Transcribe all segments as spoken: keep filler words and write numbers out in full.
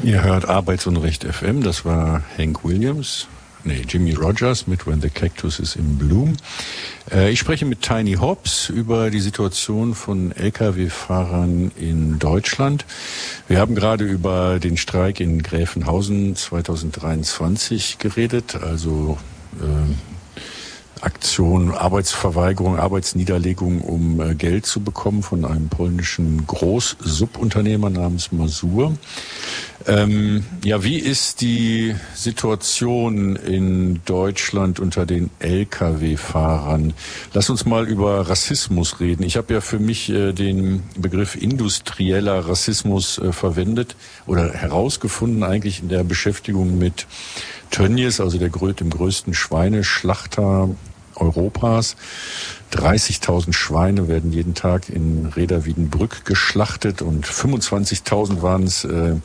Ihr hört Arbeitsunrecht F M, das war Hank Williams, nee, Jimmy Rogers mit When the Cactus is in Bloom. Äh, ich spreche mit Tiny Hobbs über die Situation von L K W-Fahrern in Deutschland. Wir haben gerade über den Streik in Gräfenhausen zwanzig dreiundzwanzig geredet, also äh, Aktion, Arbeitsverweigerung, Arbeitsniederlegung, um äh, Geld zu bekommen von einem polnischen Großsubunternehmer namens Mazur. Ähm, ja, wie ist die Situation in Deutschland unter den L K W-Fahrern? Lass uns mal über Rassismus reden. Ich habe ja für mich äh, den Begriff industrieller Rassismus äh, verwendet oder herausgefunden eigentlich in der Beschäftigung mit Tönnies, also der, dem größten Schweineschlachter Europas. dreißigtausend Schweine werden jeden Tag in Reda-Wiedenbrück geschlachtet und fünfundzwanzigtausend waren es äh,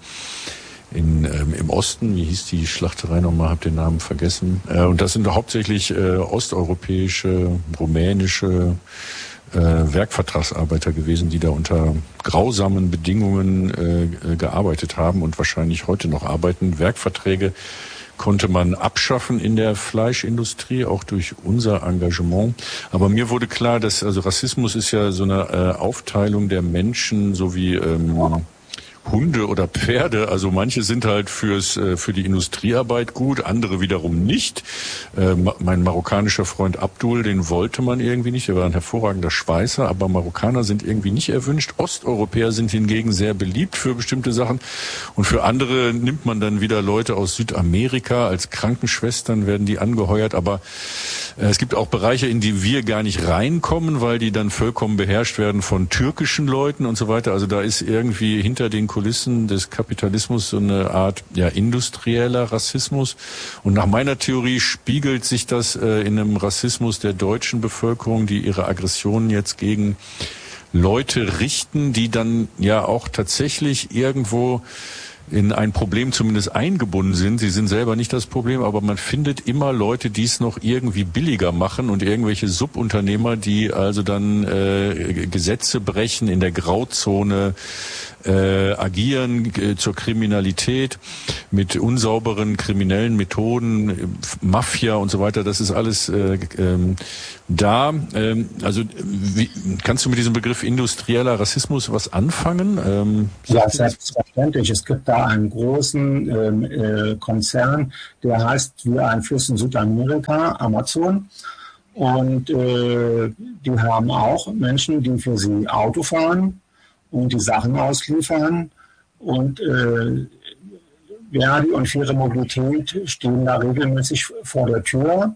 in, ähm, im Osten. Wie hieß die Schlachterei nochmal? Hab den Namen vergessen. Äh, und das sind hauptsächlich äh, osteuropäische, rumänische äh, Werkvertragsarbeiter gewesen, die da unter grausamen Bedingungen äh, gearbeitet haben und wahrscheinlich heute noch arbeiten. Werkverträge konnte man abschaffen in der Fleischindustrie, auch durch unser Engagement. Aber mir wurde klar, dass also Rassismus ist ja so eine äh, Aufteilung der Menschen, so wie ähm, Hunde oder Pferde. Also manche sind halt fürs äh, für die Industriearbeit gut, andere wiederum nicht. Äh, mein marokkanischer Freund Abdul, den wollte man irgendwie nicht. Der war ein hervorragender Schweißer, aber Marokkaner sind irgendwie nicht erwünscht. Osteuropäer sind hingegen sehr beliebt für bestimmte Sachen. Und für andere nimmt man dann wieder Leute aus Südamerika. Als Krankenschwestern werden die angeheuert. Aber äh, es gibt auch Bereiche, in die wir gar nicht reinkommen, weil die dann vollkommen beherrscht werden von türkischen Leuten und so weiter. Also da ist irgendwie hinter den Kulissen des Kapitalismus so eine Art ja industrieller Rassismus. Und nach meiner Theorie spiegelt sich das äh, in einem Rassismus der deutschen Bevölkerung, die ihre Aggressionen jetzt gegen Leute richten, die dann ja auch tatsächlich irgendwo in ein Problem zumindest eingebunden sind. Sie sind selber nicht das Problem, aber man findet immer Leute, die es noch irgendwie billiger machen und irgendwelche Subunternehmer, die also dann äh, Gesetze brechen, in der Grauzone äh, agieren, äh, zur Kriminalität mit unsauberen kriminellen Methoden, äh, Mafia und so weiter. Das ist alles äh, ähm, da. Ähm, also wie, kannst du mit diesem Begriff industrieller Rassismus was anfangen? Ähm, ja, selbstverständlich. Es gibt da einen großen ähm, äh, Konzern, der heißt wie ein Fluss in Südamerika, Amazon. Und äh, die haben auch Menschen, die für sie Auto fahren und die Sachen ausliefern. Und äh, Verdi und Faire Mobilität stehen da regelmäßig vor der Tür.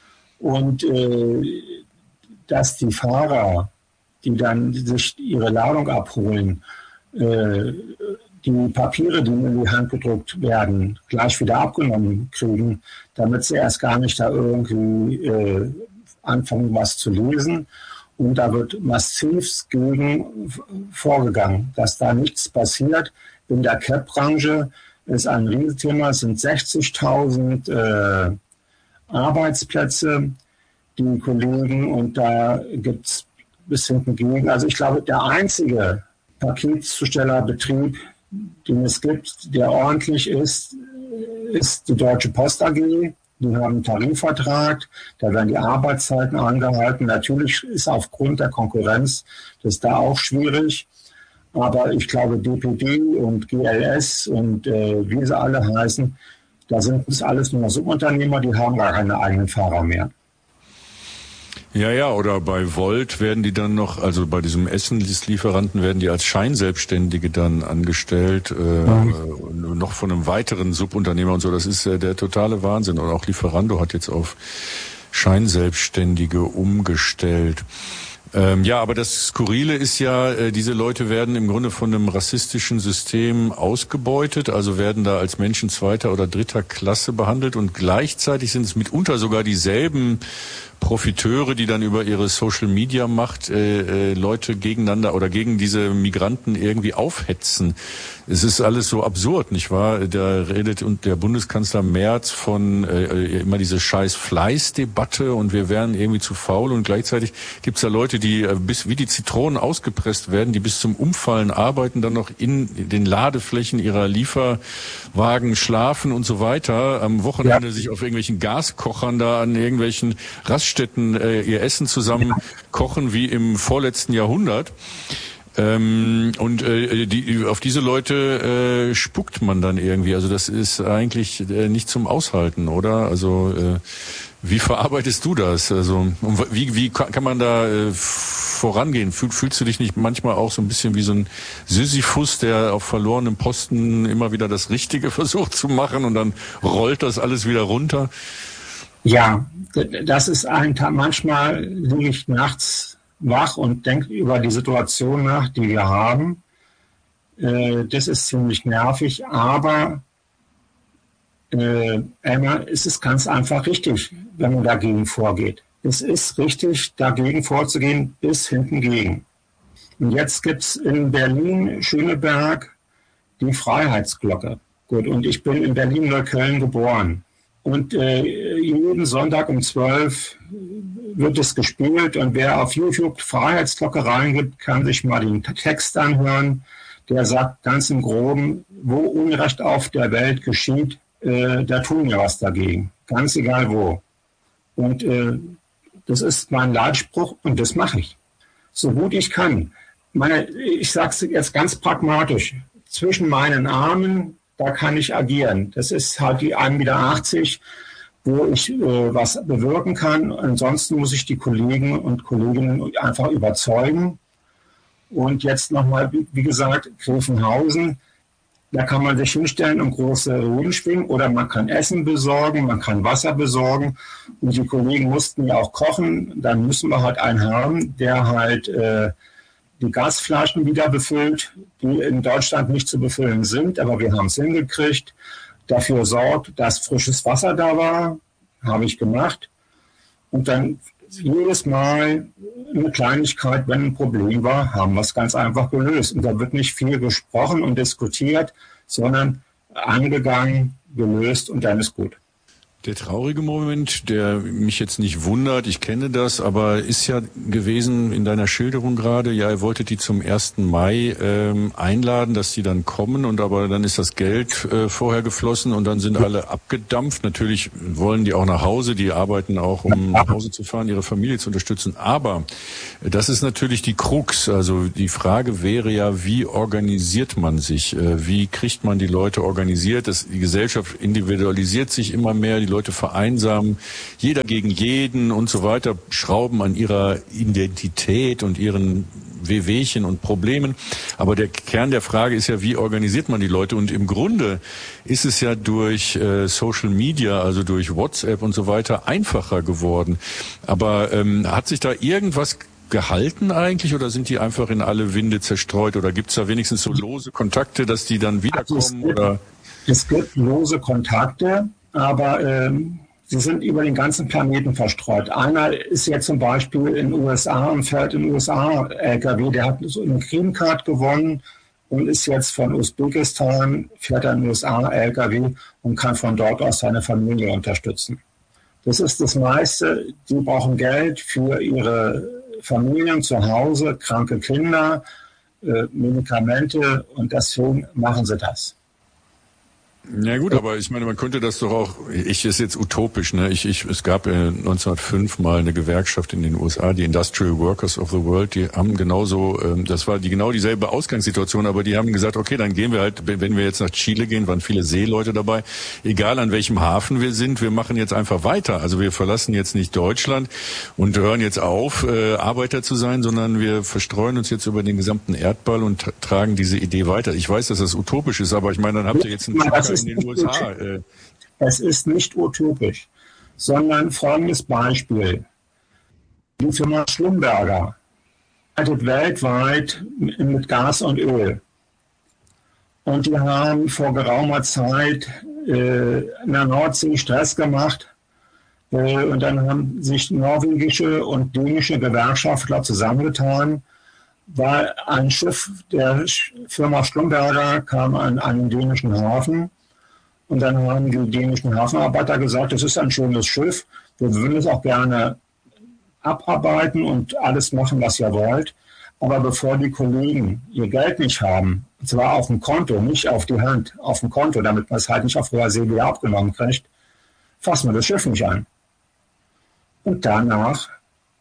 Und äh, dass die Fahrer, die dann sich ihre Ladung abholen, äh, die Papiere, die in die Hand gedruckt werden, gleich wieder abgenommen kriegen, damit sie erst gar nicht da irgendwie äh, anfangen, was zu lesen. Und da wird massiv gegen vorgegangen, dass da nichts passiert. In der C A P-Branche ist ein Riesenthema, es sind sechzigtausend äh, Arbeitsplätze, die Kollegen, und da gibt es bis hinten gegen. Also ich glaube, der einzige Paketzustellerbetrieb, den es gibt, der ordentlich ist, ist die Deutsche Post A G. Die haben einen Tarifvertrag, da werden die Arbeitszeiten angehalten. Natürlich ist aufgrund der Konkurrenz das da auch schwierig. Aber ich glaube, D P D und G L S und äh, wie sie alle heißen, da sind es alles nur Subunternehmer, die haben gar keine eigenen Fahrer mehr. Ja, ja, oder bei Volt werden die dann noch, also bei diesem Essenslieferanten werden die als Scheinselbstständige dann angestellt, äh, mhm. noch von einem weiteren Subunternehmer und so. Das ist äh, der totale Wahnsinn. Und auch Lieferando hat jetzt auf Scheinselbstständige umgestellt. Ähm, ja, aber das Skurrile ist ja, äh, diese Leute werden im Grunde von einem rassistischen System ausgebeutet, also werden da als Menschen zweiter oder dritter Klasse behandelt und gleichzeitig sind es mitunter sogar dieselben Profiteure, die dann über ihre Social-Media-Macht äh, äh, Leute gegeneinander oder gegen diese Migranten irgendwie aufhetzen. Es ist alles so absurd, nicht wahr? Da redet und der Bundeskanzler Merz von äh, immer diese scheiß Fleißdebatte und wir wären irgendwie zu faul und gleichzeitig gibt's da Leute, die äh, bis wie die Zitronen ausgepresst werden, die bis zum Umfallen arbeiten, dann noch in den Ladeflächen ihrer Lieferwagen schlafen und so weiter, am Wochenende ja. sich auf irgendwelchen Gaskochern da an irgendwelchen Raststätten äh, ihr Essen zusammen kochen wie im vorletzten Jahrhundert. Ähm, und äh, die, auf diese Leute äh, spuckt man dann irgendwie. Also das ist eigentlich äh, nicht zum Aushalten, oder? Also äh, wie verarbeitest du das? Also wie, wie kann man da äh, vorangehen? Fühl, fühlst du dich nicht manchmal auch so ein bisschen wie so ein Sisyphus, der auf verlorenem Posten immer wieder das Richtige versucht zu machen und dann rollt das alles wieder runter? Ja, das ist ein Tag. Manchmal liege ich nachts wach und denke über die Situation nach, die wir haben. Das ist ziemlich nervig, aber äh, einmal ist es ganz einfach richtig, wenn man dagegen vorgeht. Es ist richtig, dagegen vorzugehen, bis hinten gegen. Und jetzt gibt's in Berlin, Schöneberg, die Freiheitsglocke. Gut, und ich bin in Berlin-Neukölln geboren. Und äh, jeden Sonntag um zwölf wird es gespielt und wer auf YouTube Freiheitsglocke reingibt, kann sich mal den Text anhören. Der sagt ganz im Groben, wo Unrecht auf der Welt geschieht, äh, da tun wir was dagegen. Ganz egal wo. Und äh, das ist mein Leitspruch und das mache ich. So gut ich kann. Meine, ich sage es jetzt ganz pragmatisch. Zwischen meinen Armen, da kann ich agieren. Das ist halt die ein Meter achtzig, wo ich äh, was bewirken kann. Ansonsten muss ich die Kollegen und Kolleginnen einfach überzeugen. Und jetzt nochmal, wie gesagt, Gräfenhausen. Da kann man sich hinstellen und große Reden schwingen oder man kann Essen besorgen, man kann Wasser besorgen. Und die Kollegen mussten ja auch kochen. Dann müssen wir halt einen haben, der halt äh, die Gasflaschen wieder befüllt, die in Deutschland nicht zu befüllen sind. Aber wir haben es hingekriegt. Dafür sorgt, dass frisches Wasser da war. Habe ich gemacht. Und dann jedes Mal eine Kleinigkeit, wenn ein Problem war, haben wir es ganz einfach gelöst. Und da wird nicht viel gesprochen und diskutiert, sondern angegangen, gelöst und dann ist gut. Der traurige Moment, der mich jetzt nicht wundert, ich kenne das, aber ist ja gewesen in deiner Schilderung gerade, ja, ihr wolltet die zum ersten Mai ähm, einladen, dass die dann kommen und aber dann ist das Geld äh, vorher geflossen und dann sind alle abgedampft. Natürlich wollen die auch nach Hause, die arbeiten auch, um nach Hause zu fahren, ihre Familie zu unterstützen. Aber das ist natürlich die Krux. Also die Frage wäre ja, wie organisiert man sich? Äh, wie kriegt man die Leute organisiert? Das, die Gesellschaft individualisiert sich immer mehr, die Leute vereinsamen, jeder gegen jeden und so weiter, schrauben an ihrer Identität und ihren Wehwehchen und Problemen. Aber der Kern der Frage ist ja, wie organisiert man die Leute? Und im Grunde ist es ja durch äh, Social Media, also durch WhatsApp und so weiter, einfacher geworden. Aber ähm, hat sich da irgendwas gehalten eigentlich oder sind die einfach in alle Winde zerstreut? Oder gibt es da wenigstens so lose Kontakte, dass die dann wiederkommen? Es gibt, oder? es gibt lose Kontakte. Aber ähm, sie sind über den ganzen Planeten verstreut. Einer ist jetzt zum Beispiel in den U S A und fährt in den U S A L K W. Der hat so eine Green Card gewonnen und ist jetzt von Usbekistan, fährt er in den U S A L K W und kann von dort aus seine Familie unterstützen. Das ist das meiste. Die brauchen Geld für ihre Familien zu Hause, kranke Kinder, äh, Medikamente und deswegen machen sie das. Ja gut, aber ich meine, man könnte das doch auch, ich ist jetzt utopisch, ne? Ich, ich, es gab äh, neunzehnhundertfünf mal eine Gewerkschaft in den U S A, die Industrial Workers of the World, die haben genauso, ähm, das war die genau dieselbe Ausgangssituation, aber die haben gesagt, okay, dann gehen wir halt, wenn wir jetzt nach Chile gehen, waren viele Seeleute dabei, egal an welchem Hafen wir sind, wir machen jetzt einfach weiter. Also wir verlassen jetzt nicht Deutschland und hören jetzt auf, äh, Arbeiter zu sein, sondern wir verstreuen uns jetzt über den gesamten Erdball und tra- tragen diese Idee weiter. Ich weiß, dass das utopisch ist, aber ich meine, dann habt ihr jetzt einen Zucker in den U S A. Äh. Es ist nicht utopisch, sondern folgendes Beispiel. Die Firma Schlumberger arbeitet weltweit mit Gas und Öl. Und die haben vor geraumer Zeit äh, in der Nordsee Stress gemacht, Und dann haben sich norwegische und dänische Gewerkschaftler zusammengetan, weil ein Schiff der Firma Schlumberger kam an einen dänischen Hafen. Und dann haben die dänischen Hafenarbeiter gesagt, das ist ein schönes Schiff, wir würden es auch gerne abarbeiten und alles machen, was ihr wollt. Aber bevor die Kollegen ihr Geld nicht haben, und zwar auf dem Konto, nicht auf die Hand, auf dem Konto, damit man es halt nicht auf hoher See wieder abgenommen kriegt, fassen wir das Schiff nicht an. Und danach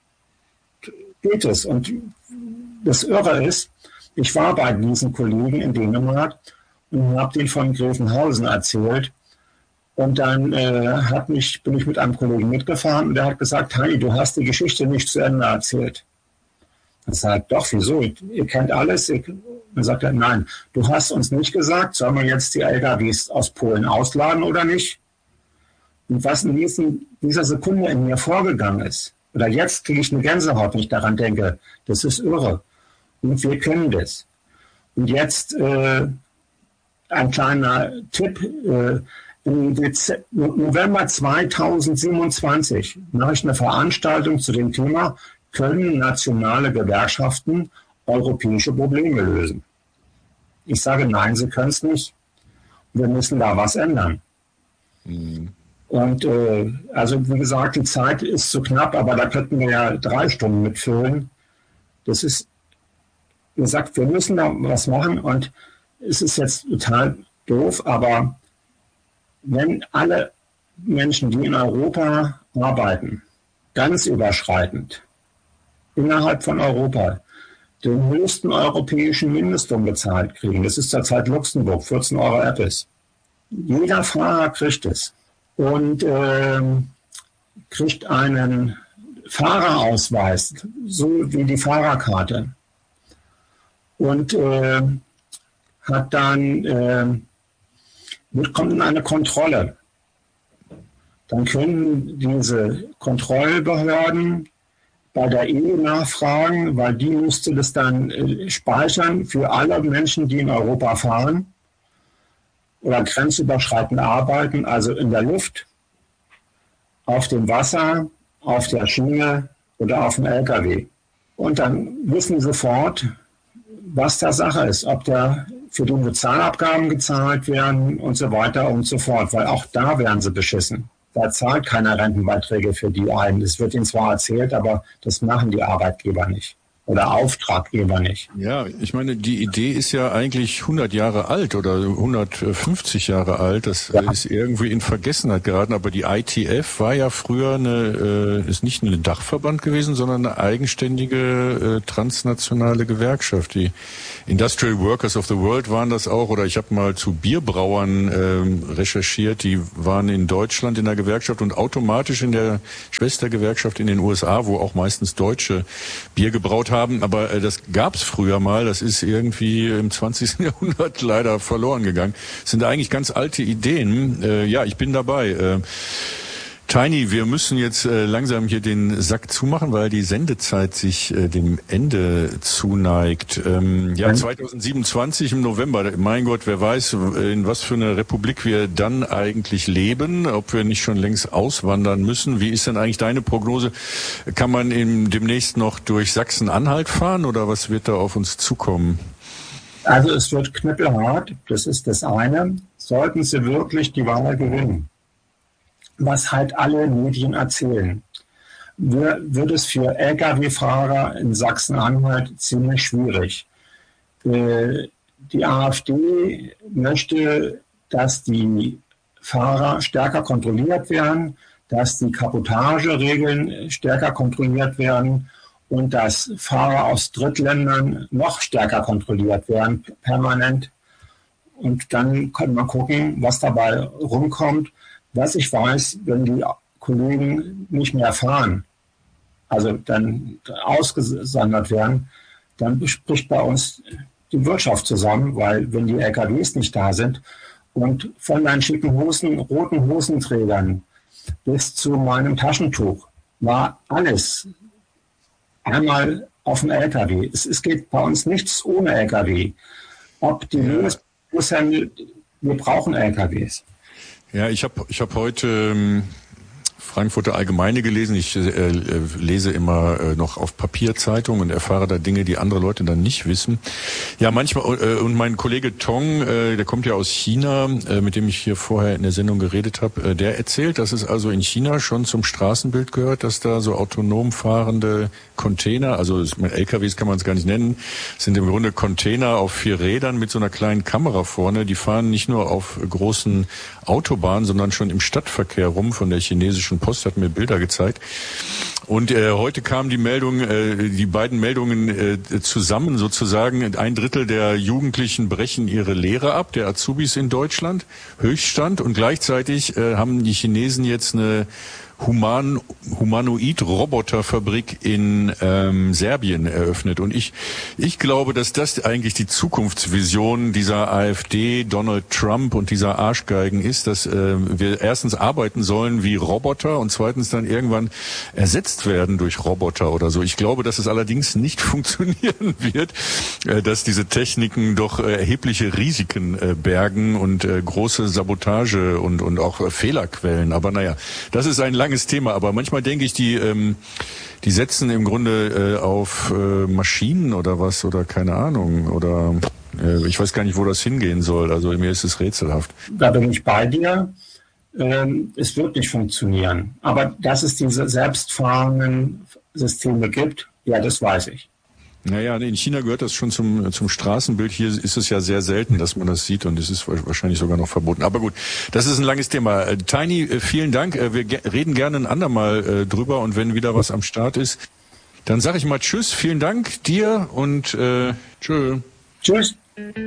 geht es. Und das Irre ist, ich war bei diesen Kollegen in Dänemark und habe denen von Gräfenhausen erzählt. Und dann äh, hat mich, bin ich mit einem Kollegen mitgefahren und der hat gesagt, Heini, du hast die Geschichte nicht zu Ende erzählt. Ich sage, doch, wieso? Ihr kennt alles. Dann sagt er, nein, du hast uns nicht gesagt, sollen wir jetzt die L K Ws aus Polen ausladen oder nicht? Und was in diesen, dieser Sekunde in mir vorgegangen ist, oder jetzt kriege ich eine Gänsehaut, wenn ich daran denke, das ist irre. Und wir können das. Und jetzt äh, ein kleiner Tipp. Äh, Im Dezember, November zweitausendsiebenundzwanzig mache ich eine Veranstaltung zu dem Thema, können nationale Gewerkschaften europäische Probleme lösen? Ich sage, nein, sie können es nicht. Wir müssen da was ändern. Mhm. Und äh, also wie gesagt, die Zeit ist zu knapp, aber da könnten wir ja drei Stunden mitfüllen. Das ist, wie gesagt, wir müssen da was machen und es ist jetzt total doof, aber wenn alle Menschen, die in Europa arbeiten, ganz überschreitend, innerhalb von Europa, den höchsten europäischen Mindestlohn bezahlt kriegen, das ist zurzeit Luxemburg, vierzehn Euro etwas. Jeder Fahrer kriegt es und äh, kriegt einen Fahrerausweis, so wie die Fahrerkarte. Und äh, hat dann... Äh, kommt in eine Kontrolle. Dann können diese Kontrollbehörden bei der E U nachfragen, weil die müsste das dann äh, speichern für alle Menschen, die in Europa fahren oder grenzüberschreitend arbeiten, also in der Luft, auf dem Wasser, auf der Schiene oder auf dem L K W. Und dann wissen sie sofort, was da Sache ist, ob der für die Sozialabgaben gezahlt werden und so weiter und so fort, weil auch da werden sie beschissen. Da zahlt keiner Rentenbeiträge für die ein. Das wird ihnen zwar erzählt, aber das machen die Arbeitgeber nicht oder Auftraggeber nicht. Ja, ich meine, die Idee ist ja eigentlich hundert Jahre alt oder hundertfünfzig Jahre alt. Das ja. ist irgendwie in Vergessenheit geraten. Aber die I T F war ja früher eine, äh, ist nicht ein Dachverband gewesen, sondern eine eigenständige äh, transnationale Gewerkschaft. Die Industrial Workers of the World waren das auch. Oder ich habe mal zu Bierbrauern äh, recherchiert. Die waren in Deutschland in der Gewerkschaft und automatisch in der Schwestergewerkschaft in den U S A, wo auch meistens Deutsche Bier gebraut haben. Haben, aber äh, das gab's früher mal, das ist irgendwie im zwanzigsten Jahrhundert leider verloren gegangen. Das sind eigentlich ganz alte Ideen. Äh, ja, ich bin dabei. Äh, Tiny, wir müssen jetzt äh, langsam hier den Sack zumachen, weil die Sendezeit sich äh, dem Ende zuneigt. Ähm, ja, zweitausendsiebenundzwanzig im November, mein Gott, wer weiß, in was für einer Republik wir dann eigentlich leben, ob wir nicht schon längst auswandern müssen. Wie ist denn eigentlich deine Prognose? Kann man im, demnächst noch durch Sachsen-Anhalt fahren oder was wird da auf uns zukommen? Also es wird knüppelhart, das ist das eine. Sollten sie wirklich die Wahl gewinnen, was halt alle Medien erzählen, wird es für L K W-Fahrer in Sachsen-Anhalt ziemlich schwierig. Die AfD möchte, dass die Fahrer stärker kontrolliert werden, dass die Kabotageregeln stärker kontrolliert werden und dass Fahrer aus Drittländern noch stärker kontrolliert werden, permanent. Und dann kann man gucken, was dabei rumkommt. Was ich weiß, wenn die Kollegen nicht mehr fahren, also dann ausgesondert werden, dann bricht bei uns die Wirtschaft zusammen, weil wenn die L K Ws nicht da sind und von meinen schicken Hosen, roten Hosenträgern bis zu meinem Taschentuch war alles einmal auf dem L K W. Es, es geht bei uns nichts ohne L K W. Ob die Lebensmittelhändler, wir brauchen L K Ws. Ja, ich habe ich hab heute ähm, Frankfurter Allgemeine gelesen. Ich äh, lese immer äh, noch auf Papierzeitung und erfahre da Dinge, die andere Leute dann nicht wissen. Ja, manchmal, äh, und mein Kollege Tong, äh, der kommt ja aus China, äh, mit dem ich hier vorher in der Sendung geredet habe, äh, der erzählt, dass es also in China schon zum Straßenbild gehört, dass da so autonom fahrende Container, also L K Ws kann man es gar nicht nennen, sind im Grunde Container auf vier Rädern mit so einer kleinen Kamera vorne. Die fahren nicht nur auf großen Autobahnen, sondern schon im Stadtverkehr rum. Von der chinesischen Post hat mir Bilder gezeigt. Und äh, heute kamen die Meldungen, äh, die beiden Meldungen äh, zusammen sozusagen. Ein Drittel der Jugendlichen brechen ihre Lehre ab, der Azubis in Deutschland, Höchststand. Und gleichzeitig äh, haben die Chinesen jetzt eine Human, Humanoid-Roboterfabrik in ähm, Serbien eröffnet. Und ich, ich glaube, dass das eigentlich die Zukunftsvision dieser AfD, Donald Trump und dieser Arschgeigen ist, dass äh, wir erstens arbeiten sollen wie Roboter und zweitens dann irgendwann ersetzt werden durch Roboter oder so. Ich glaube, dass es allerdings nicht funktionieren wird, äh, dass diese Techniken doch äh, erhebliche Risiken äh, bergen und äh, große Sabotage und, und auch äh, Fehlerquellen. Aber naja, das ist ein langes Thema, aber manchmal denke ich, die ähm, die setzen im Grunde äh, auf äh, Maschinen oder was oder keine Ahnung oder äh, ich weiß gar nicht, wo das hingehen soll. Also mir ist es rätselhaft. Da bin ich bei dir. Ähm, es wird nicht funktionieren. Aber dass es diese selbstfahrenden Systeme gibt, ja, das weiß ich. Naja, in China gehört das schon zum zum Straßenbild. Hier ist es ja sehr selten, dass man das sieht und es ist wahrscheinlich sogar noch verboten. Aber gut, das ist ein langes Thema. Tiny, vielen Dank. Wir ge- reden gerne ein andermal äh, drüber und wenn wieder was am Start ist, dann sage ich mal Tschüss, vielen Dank dir und äh, tschö. Tschüss.